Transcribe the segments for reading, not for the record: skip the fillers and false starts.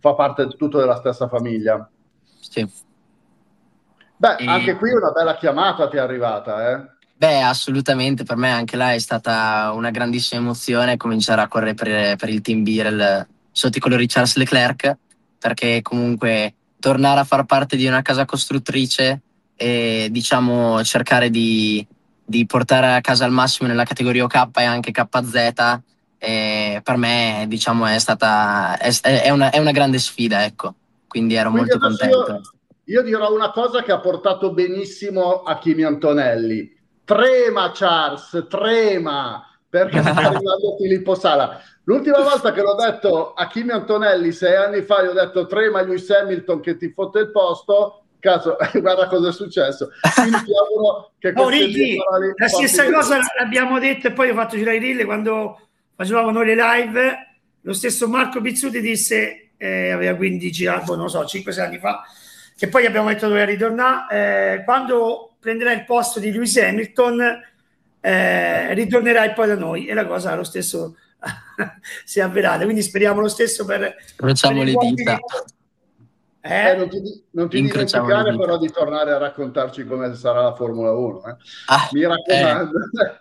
fa parte tutto della stessa famiglia. Sì. Beh, E, anche qui una bella chiamata ti è arrivata, eh? beh, assolutamente, per me anche là è stata una grandissima emozione cominciare a correre per il team Birel sotto i colori Charles Leclerc, perché comunque tornare a far parte di una casa costruttrice e diciamo cercare di portare a casa al massimo nella categoria OK e anche KZ, per me diciamo è una grande sfida, ecco, quindi ero Quindi molto adesso contento. io dirò una cosa che ha portato benissimo a Kimi Antonelli. Trema Charles, trema, perché sta arrivando Filippo Sala. L'ultima volta che l'ho detto a Kimi Antonelli 6 anni fa, gli ho detto trema Lewis Hamilton che ti fotte il posto. Caso, guarda cosa è successo. Quindi ti auguro che No, queste mie Ricky, parole la porti stessa bene. cosa l'abbiamo detto e poi ho fatto girare i reel quando facevamo noi le live. Lo stesso Marco Pizzuti disse, aveva 15 anni, non lo so, 5-6 anni fa, che poi abbiamo detto doveva ritornare. Quando prenderai il posto di Lewis Hamilton, ritornerai poi da noi. E la cosa lo stesso si è avverata. Quindi speriamo lo stesso per Incrociamo i le uomini. dita. Non ti Incrociamo le dimenticare dita. però di tornare a raccontarci come sarà la Formula 1, eh? Ah, Mi raccomando.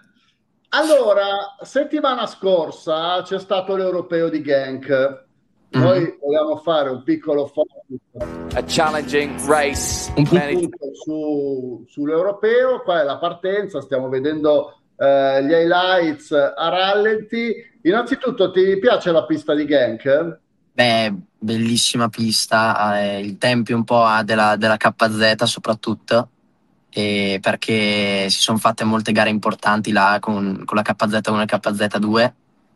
Allora, settimana scorsa c'è stato l'Europeo di Genk. mhm. Noi vogliamo fare un piccolo focus A challenging race. appunto sull'Europeo. Qua è la partenza, stiamo vedendo gli highlights a rallenti. Innanzitutto, ti piace la pista di Genk? Beh, bellissima pista, il tempio un po' della KZ soprattutto, perché si sono fatte molte gare importanti là con la KZ1 e KZ2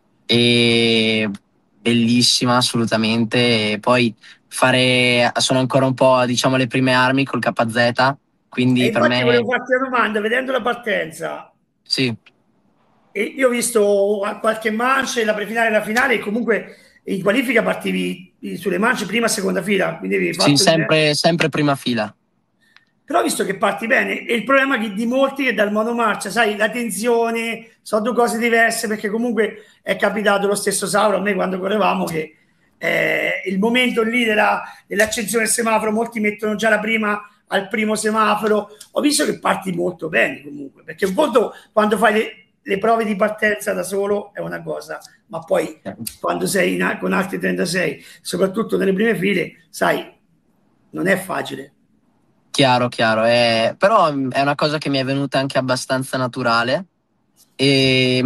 e bellissima assolutamente. E poi sono ancora un po' diciamo le prime armi col KZ, E quindi per infatti me volevo farti una domanda, vedendo la partenza, sì. e io ho visto qualche manche, la prefinale e la finale, e comunque in qualifica partivi sulle mance prima e seconda fila, quindi avevi Sì, fatto il bene. sempre prima fila. Però ho visto che parti bene, e il problema di molti è dal monomarcia, sai, la tensione, sono due cose diverse, perché comunque è capitato lo stesso Sauro a me quando correvamo che il momento lì dell'accensione del semaforo, molti mettono già la prima al primo semaforo. Ho visto che parti molto bene comunque, perché un conto quando fai le prove di partenza da solo è una cosa, ma poi quando sei con altri 36, soprattutto nelle prime file, sai, non è facile. Chiaro, chiaro, però è una cosa che mi è venuta anche abbastanza naturale e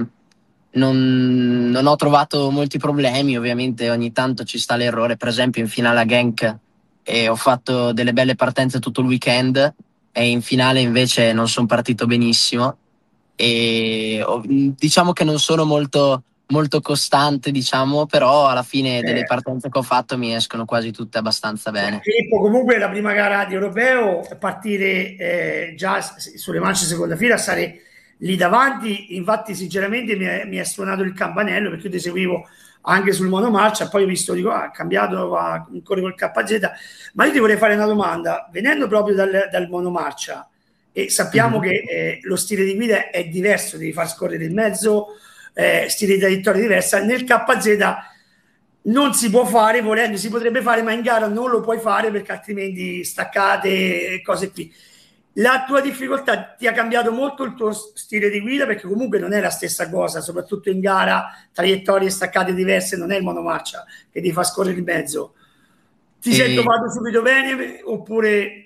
non ho trovato molti problemi, ovviamente ogni tanto ci sta l'errore, per esempio in finale a Genk ho fatto delle belle partenze tutto il weekend e in finale invece non sono partito benissimo e diciamo che non sono molto costante, diciamo, però alla fine delle Eh, partenze che ho fatto mi escono quasi tutte abbastanza bene. Filippo, comunque la prima gara di europeo, partire già sulle mance seconda fila, stare lì davanti, infatti sinceramente mi è suonato il campanello, perché io ti seguivo anche sul monomarcia, poi ho visto, dico, ha cambiato, ancora col KZ, ma io ti vorrei fare una domanda, venendo proprio dal monomarcia, e sappiamo Mhm. che lo stile di guida è diverso, devi far scorrere il mezzo, stile di traiettoria diversa, nel KZ non si può fare, volendo si potrebbe fare, ma in gara non lo puoi fare perché altrimenti staccate e cose qui. La tua difficoltà ti ha cambiato molto il tuo stile di guida, perché comunque non è la stessa cosa, soprattutto in gara, traiettorie staccate diverse, non è il monomarcia che ti fa scorrere il mezzo. Ti sei E trovato subito bene oppure...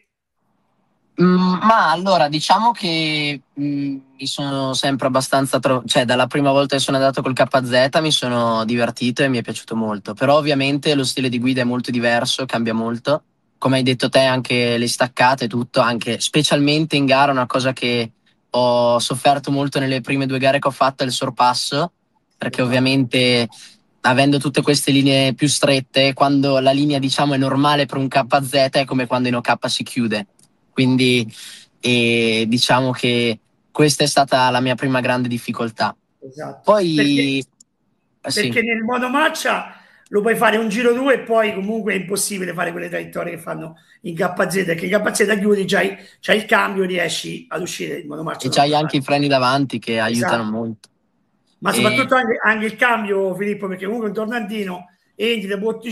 Ma allora, diciamo che mi sono sempre abbastanza, cioè dalla prima volta che sono andato col KZ mi sono divertito e mi è piaciuto molto, però ovviamente lo stile di guida è molto diverso, cambia molto, come hai detto te anche le staccate, tutto, anche specialmente in gara una cosa che ho sofferto molto nelle prime due gare che ho fatto è il sorpasso, perché ovviamente avendo tutte queste linee più strette, quando la linea diciamo è normale per un KZ è come quando in OK si chiude. Quindi diciamo che questa è stata la mia prima grande difficoltà. Esatto. Poi, sì, Perché nel monomarcia lo puoi fare un giro due e poi comunque è impossibile fare quelle traiettorie che fanno in KZ, che in KZ chiudi, c'hai il cambio, riesci ad uscire, il e monomarcia non lo c'hai puoi anche fare. i freni davanti che aiutano Esatto. molto. Ma E soprattutto anche il cambio, Filippo, perché comunque un tornantino entri da